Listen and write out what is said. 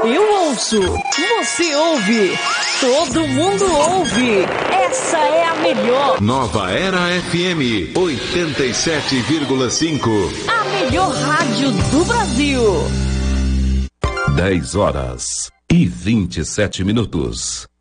Eu ouço, você ouve, todo mundo ouve. Essa é a melhor. Nova Era FM 87,5. A melhor rádio do Brasil. 10 horas e 27 minutos.